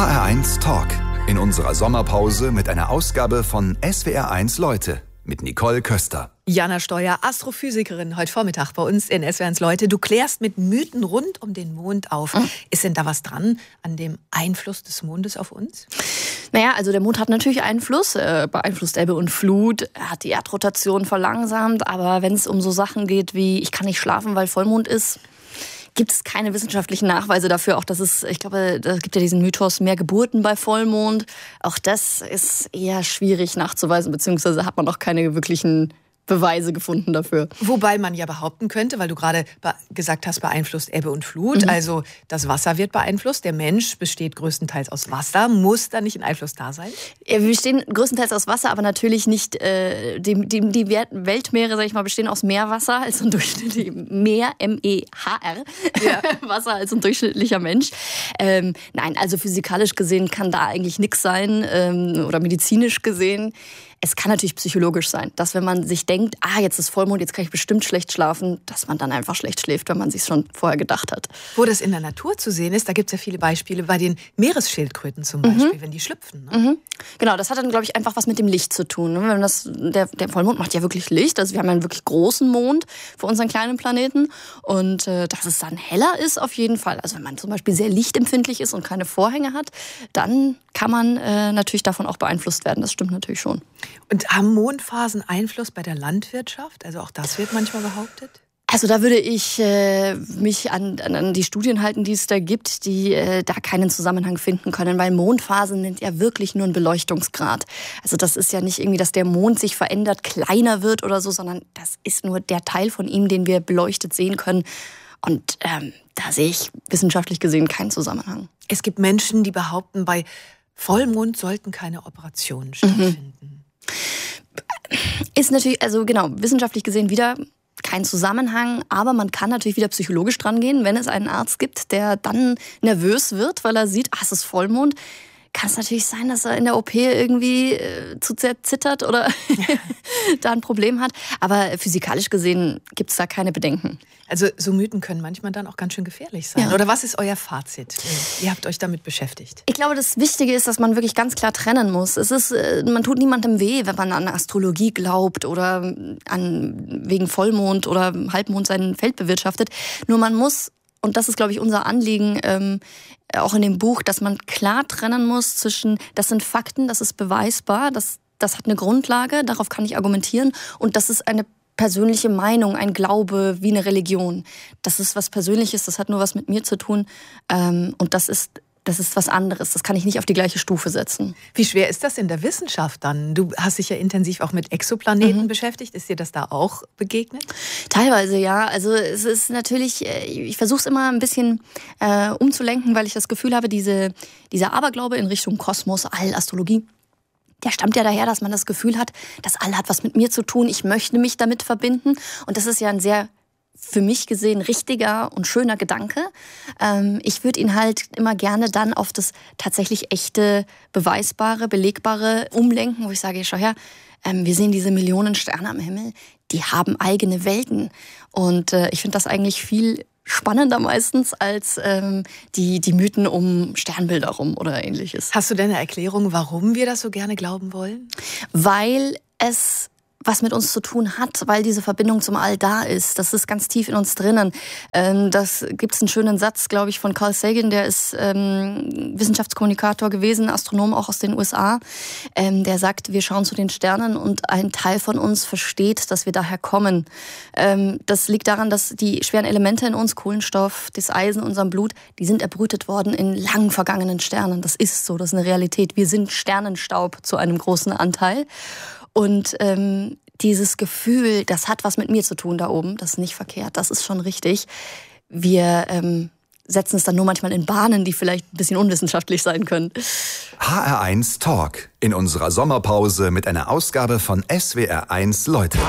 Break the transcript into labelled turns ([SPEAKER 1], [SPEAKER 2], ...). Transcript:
[SPEAKER 1] HR1 Talk. In unserer Sommerpause mit einer Ausgabe von SWR1 Leute mit Nicole Köster.
[SPEAKER 2] Jana Steuer, Astrophysikerin, heute Vormittag bei uns in SWR1 Leute. Du klärst mit Mythen rund um den Mond auf. Ist denn da was dran an dem Einfluss des Mondes auf uns?
[SPEAKER 3] Naja, also der Mond hat natürlich Einfluss, beeinflusst Ebbe und Flut, er hat die Erdrotation verlangsamt, aber wenn es um so Sachen geht wie, ich kann nicht schlafen, weil Vollmond ist, gibt es keine wissenschaftlichen Nachweise dafür. Auch das ist, ich glaube, da gibt ja diesen Mythos, mehr Geburten bei Vollmond. Auch das ist eher schwierig nachzuweisen, beziehungsweise hat man noch keine wirklichen Beweise gefunden dafür.
[SPEAKER 2] Wobei man ja behaupten könnte, weil du gerade gesagt hast, beeinflusst Ebbe und Flut. Also das Wasser wird beeinflusst. Der Mensch besteht größtenteils aus Wasser. Muss da nicht ein Einfluss da sein?
[SPEAKER 3] Ja, wir bestehen größtenteils aus Wasser, aber natürlich nicht die Weltmeere, sag ich mal, bestehen aus mehr Wasser als ein durchschnittlicher Meer, M-E-H-R, ja. Wasser als ein durchschnittlicher Mensch. Nein, also physikalisch gesehen kann da eigentlich nichts sein oder medizinisch gesehen. Es kann natürlich psychologisch sein, dass wenn man sich denkt, jetzt ist Vollmond, jetzt kann ich bestimmt schlecht schlafen, dass man dann einfach schlecht schläft, wenn man sich schon vorher gedacht hat.
[SPEAKER 2] Wo das in der Natur zu sehen ist, da gibt es ja viele Beispiele, bei den Meeresschildkröten zum Beispiel, wenn die schlüpfen. Ne?
[SPEAKER 3] Genau, das hat dann, glaube ich, einfach was mit dem Licht zu tun. Der Vollmond macht ja wirklich Licht, also wir haben ja einen wirklich großen Mond für unseren kleinen Planeten und dass es dann heller ist, auf jeden Fall. Also wenn man zum Beispiel sehr lichtempfindlich ist und keine Vorhänge hat, dann kann man natürlich davon auch beeinflusst werden, das stimmt natürlich schon.
[SPEAKER 2] Und haben Mondphasen Einfluss bei der Landwirtschaft? Also auch das wird manchmal behauptet?
[SPEAKER 3] Also da würde ich mich an die Studien halten, die es da gibt, die da keinen Zusammenhang finden können, weil Mondphasen sind ja wirklich nur ein Beleuchtungsgrad. Also das ist ja nicht irgendwie, dass der Mond sich verändert, kleiner wird oder so, sondern das ist nur der Teil von ihm, den wir beleuchtet sehen können. Und da sehe ich wissenschaftlich gesehen keinen Zusammenhang.
[SPEAKER 2] Es gibt Menschen, die behaupten, bei Vollmond sollten keine Operationen stattfinden.
[SPEAKER 3] Ist natürlich, also genau, wissenschaftlich gesehen wieder kein Zusammenhang, aber man kann natürlich wieder psychologisch dran gehen, wenn es einen Arzt gibt, der dann nervös wird, weil er sieht, es ist Vollmond. Kann es natürlich sein, dass er in der OP irgendwie zu sehr zittert oder da ein Problem hat. Aber physikalisch gesehen gibt es da keine Bedenken.
[SPEAKER 2] Also so Mythen können manchmal dann auch ganz schön gefährlich sein. Ja. Oder was ist euer Fazit? Ihr habt euch damit beschäftigt.
[SPEAKER 3] Ich glaube, das Wichtige ist, dass man wirklich ganz klar trennen muss. Man tut niemandem weh, wenn man an Astrologie glaubt oder wegen Vollmond oder Halbmond sein Feld bewirtschaftet. Nur man muss, und das ist, glaube ich, unser Anliegen, auch in dem Buch, dass man klar trennen muss zwischen, das sind Fakten, das ist beweisbar, das hat eine Grundlage, darauf kann ich argumentieren und das ist eine persönliche Meinung, ein Glaube wie eine Religion. Das ist was Persönliches, das hat nur was mit mir zu tun und das ist was anderes. Das kann ich nicht auf die gleiche Stufe setzen.
[SPEAKER 2] Wie schwer ist das in der Wissenschaft dann? Du hast dich ja intensiv auch mit Exoplaneten beschäftigt. Ist dir das da auch begegnet?
[SPEAKER 3] Teilweise, ja. Also es ist natürlich, ich versuche es immer ein bisschen umzulenken, weil ich das Gefühl habe, dieser Aberglaube in Richtung Kosmos, All, Astrologie, der stammt ja daher, dass man das Gefühl hat, das All hat was mit mir zu tun, ich möchte mich damit verbinden. Und das ist ja ein sehr, für mich gesehen, richtiger und schöner Gedanke. Ich würde ihn halt immer gerne dann auf das tatsächlich echte, beweisbare, belegbare umlenken, wo ich sage, schau her, wir sehen diese Millionen Sterne am Himmel, die haben eigene Welten. Und ich finde das eigentlich viel spannender meistens als die Mythen um Sternbilder rum oder ähnliches.
[SPEAKER 2] Hast du denn eine Erklärung, warum wir das so gerne glauben wollen?
[SPEAKER 3] Weil es was mit uns zu tun hat, weil diese Verbindung zum All da ist. Das ist ganz tief in uns drinnen. Das gibt's einen schönen Satz, glaube ich, von Carl Sagan, der ist Wissenschaftskommunikator gewesen, Astronom auch aus den USA. Der sagt, wir schauen zu den Sternen und ein Teil von uns versteht, dass wir daher kommen. Das liegt daran, dass die schweren Elemente in uns, Kohlenstoff, das Eisen in unserem Blut, die sind erbrütet worden in lang vergangenen Sternen. Das ist so, das ist eine Realität. Wir sind Sternenstaub zu einem großen Anteil. Und dieses Gefühl, das hat was mit mir zu tun da oben, das ist nicht verkehrt, das ist schon richtig. Wir setzen es dann nur manchmal in Bahnen, die vielleicht ein bisschen unwissenschaftlich sein können.
[SPEAKER 1] HR1 Talk in unserer Sommerpause mit einer Ausgabe von SWR1 Leute.